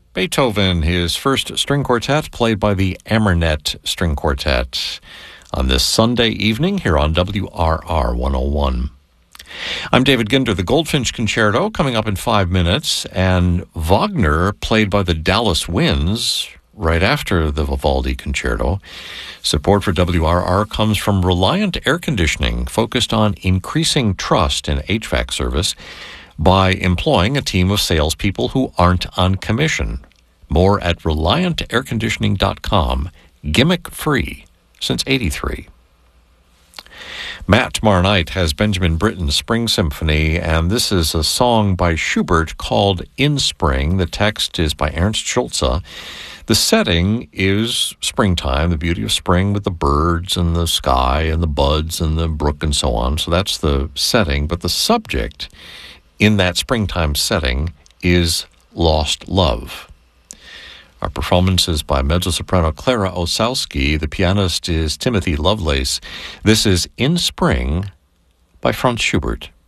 Beethoven, his first string quartet, played by the Amernet String Quartet on this Sunday evening here on WRR 101. I'm David Ginder. The Goldfinch Concerto coming up in 5 minutes, and Wagner, played by the Dallas Winds, right after the Vivaldi Concerto. Support for WRR comes from Reliant Air Conditioning, focused on increasing trust in HVAC service by employing a team of salespeople who aren't on commission. More at ReliantAirConditioning.com. Gimmick-free since '83. Matt tomorrow night has Benjamin Britten's Spring Symphony, and this is a song by Schubert called In Spring. The text is by Ernst Schulze. The setting is springtime, the beauty of spring with the birds and the sky and the buds and the brook and so on. So that's the setting, but the subject in that springtime setting is lost love. Our performance is by mezzo-soprano Clara Osowski. The pianist is Timothy Lovelace. This is In Spring by Franz Schubert.